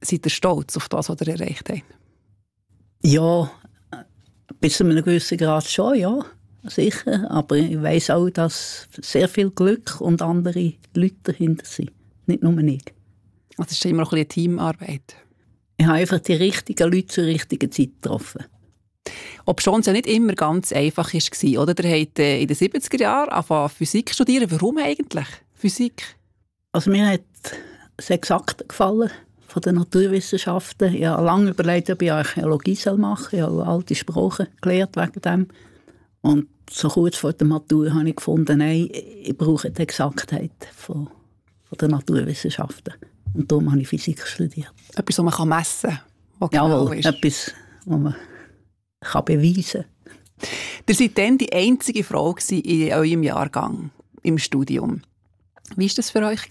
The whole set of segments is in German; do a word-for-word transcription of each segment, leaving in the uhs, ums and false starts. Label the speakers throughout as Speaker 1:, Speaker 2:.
Speaker 1: Seid ihr stolz auf das, was ihr erreicht habt?
Speaker 2: Ja, bis zu einem gewissen Grad schon, ja, sicher. Aber ich weiss auch, dass sehr viel Glück und andere Leute dahinter sind. Nicht nur ich.
Speaker 1: Also es ist immer noch ein bisschen eine Teamarbeit.
Speaker 2: Ich habe einfach die richtigen Leute zur richtigen Zeit getroffen.
Speaker 1: Ob schon es ja nicht immer ganz einfach war, oder? Ihr habt in den siebziger Jahren angefangen Physik studieren. Warum eigentlich Physik?
Speaker 2: Also mir hat das Exakte gefallen von den Naturwissenschaften. Ich habe lange überlegt, ob ich Archäologie machen soll. Ich habe alte Sprachen gelernt wegen dem. Und so kurz vor der Matur habe ich gefunden, nein, ich brauche die Exaktheit von, von den Naturwissenschaften. Und darum habe ich Physik studiert.
Speaker 1: Etwas, was man messen kann.
Speaker 2: Jawohl, genau etwas, was man kann beweisen kann.
Speaker 1: Ihr seid dann die einzige Frau in eurem Jahrgang im Studium. Wie war das für euch?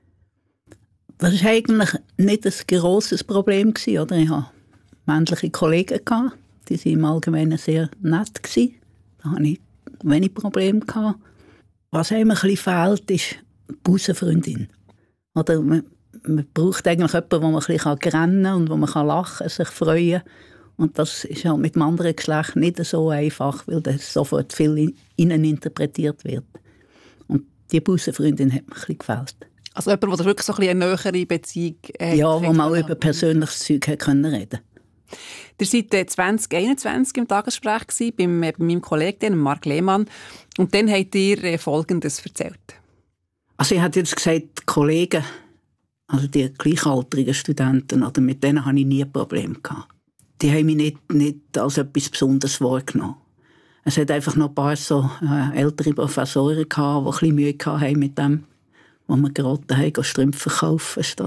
Speaker 2: Das war eigentlich nicht ein grosses Problem. Oder? Ich hatte männliche Kollegen, die waren im Allgemeinen sehr nett. Da hatte ich wenig Probleme. Was einem ein bisschen fehlt, ist die Busenfreundin. Oder man, man braucht eigentlich jemanden, wo man ein bisschen rennen kann und wo man lachen kann, sich freuen kann. Und das ist halt mit dem anderen Geschlecht nicht so einfach, weil das sofort viel innen interpretiert wird. Und die Busenfreundin hat mir ein bisschen gefällt.
Speaker 1: Also jemand, der wirklich so ein bisschen eine nähere Beziehung hat?
Speaker 2: Ja, wo man auch über persönliches Zeug reden konnte.
Speaker 1: Ihr seid zwanzig einundzwanzig im Tagesgespräch beim, bei meinem Kollegen, Marc Lehmann. Und dann habt ihr Folgendes erzählt.
Speaker 2: Also ich habe jetzt gesagt, die Kollegen, also die gleichaltrigen Studenten, oder mit denen hatte ich nie ein Problem gehabt. Die haben mich nicht, nicht als etwas Besonderes wahrgenommen. Es hat einfach noch ein paar so äh, ältere Professoren gehabt, die ein bisschen Mühe hatten mit dem, wo wir geraten haben, Strümpfe kaufen statt...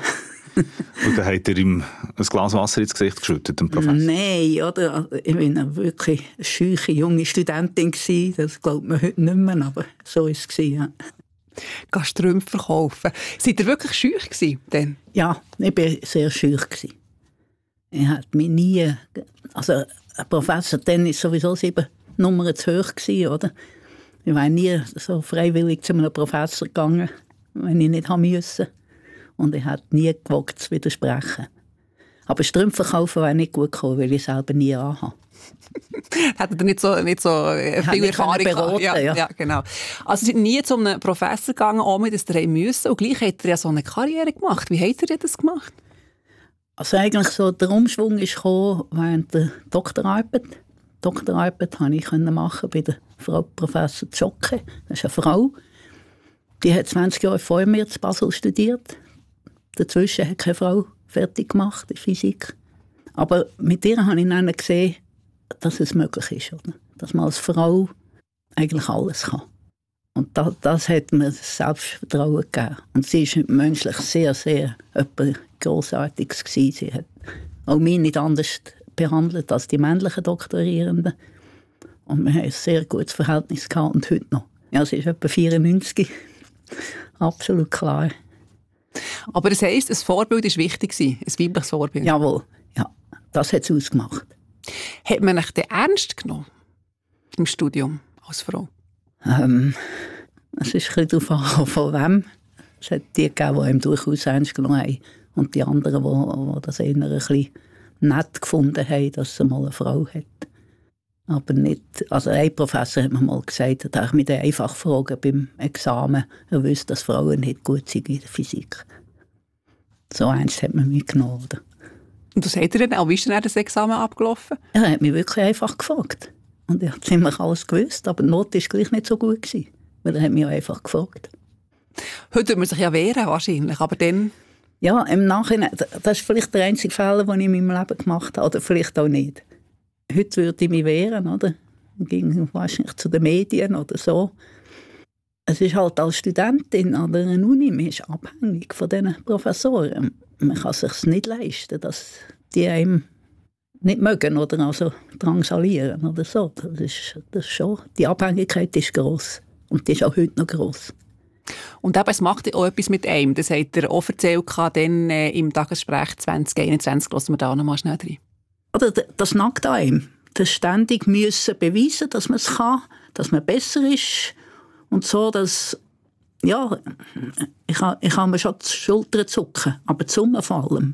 Speaker 3: Und dann hat er ihm ein Glas Wasser ins Gesicht geschüttet, dem Professor?
Speaker 2: Nein, oder? Ich war eine wirklich scheue junge Studentin. Das glaubt man heute nicht mehr, aber so war es. Ja.
Speaker 1: Gehst Strümpfe kaufen. Seid ihr wirklich scheu gewesen, denn?
Speaker 2: Ja, ich war sehr scheu. Ich hatte mich nie... Also ein Professor dann war sowieso sieben Nummern zu hoch gewesen, oder? Ich war nie so freiwillig zu einem Professor gegangen, wenn ich nicht musste. Und ich hätte nie gewagt zu widersprechen. Aber Strümpfe kaufen wäre nicht gut gekommen, weil ich selber nie anhabe.
Speaker 1: Hättet ihr nicht so, nicht so viel Erfahrung gehabt? Ja,
Speaker 2: ja.
Speaker 1: ja, genau. Also ihr seid nie zu einem Professor gegangen, ohne dass ihr müssen. Und gleich habt ihr ja so eine Karriere gemacht. Wie habt ihr das gemacht?
Speaker 2: Also eigentlich so der Umschwung ist gekommen während der Doktorarbeit. Die Doktorarbeit konnte ich machen bei der Frau Professor Zschocke. Das ist eine Frau. Die hat zwanzig Jahre vor mir in Basel studiert. Dazwischen hat keine Frau fertig gemacht in Physik. Aber mit ihr habe ich dann gesehen, dass es möglich ist. Oder? Dass man als Frau eigentlich alles kann. Und das, das hat mir das Selbstvertrauen gegeben. Und sie war menschlich sehr, sehr etwas Grossartiges gewesen. Sie hat auch mich nicht anders behandelt als die männlichen Doktorierenden. Und wir haben ein sehr gutes Verhältnis gehabt und heute noch. Ja, sie ist etwa vierundneunzig. Absolut klar.
Speaker 1: Aber das heisst, ein Vorbild war wichtig, ein weibliches Vorbild?
Speaker 2: Jawohl, ja, das hat es ausgemacht.
Speaker 1: Hat man euch denn ernst genommen im Studium als Frau?
Speaker 2: Ähm, es ist ein bisschen darauf an, von wem. Es hat die gegeben, die ihm durchaus ernst genommen haben. Und die anderen, die, die das eher ein bisschen nett gefunden haben, dass es mal eine Frau hat. Aber nicht, also ein Professor hat mir mal gesagt, er darf mich dann einfach fragen beim Examen. Er wüsste, dass Frauen nicht gut sind in der Physik. So ernst hat man mich genommen. Oder?
Speaker 1: Und was hat er denn auch? Wie ist denn das Examen abgelaufen?
Speaker 2: Er hat mich wirklich einfach gefragt. Und ich habe ziemlich alles gewusst, aber die Note war gleich nicht so gut gewesen, weil er hat mich auch einfach gefragt.
Speaker 1: Heute würde man sich ja wehren, wahrscheinlich, aber dann...
Speaker 2: Ja, im Nachhinein, das ist vielleicht der einzige Fehler, den ich in meinem Leben gemacht habe, oder vielleicht auch nicht. Heute würde ich mich wehren, oder? Ich ging wahrscheinlich zu den Medien oder so. Es ist halt als Studentin an der Uni, man ist abhängig von diesen Professoren. Man kann es sich nicht leisten, dass die einem nicht mögen oder also drangsalieren oder so. Das ist, das ist schon, die Abhängigkeit ist gross und die ist auch heute noch gross.
Speaker 1: Und eben, es macht auch etwas mit einem. Das hat er auch erzählt dann, äh, im Tagesgespräch zwanzig einundzwanzig. Lassen wir da noch mal schnell rein.
Speaker 2: Oder das nagt an ihm. Das ständig müssen beweisen, dass man es kann, dass man besser ist und so, dass ja, ich kann, ich kann mir schon die Schultern zucken, aber die Summe vor allem.